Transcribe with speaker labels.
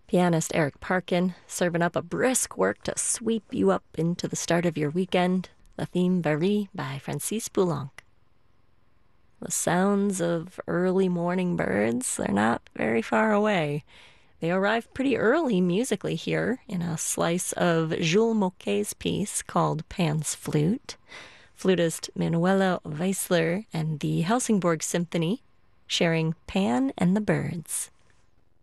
Speaker 1: Pianist Eric Parkin serving up a brisk work to sweep you up into the start of your weekend, La Theme Varie by Francis Poulenc. The sounds of early morning birds, they're not very far away. They arrive pretty early musically here in a slice of Jules Moquet's piece called Pan's Flute. Flutist Manuela Weissler and the Helsingborg Symphony sharing Pan and the Birds.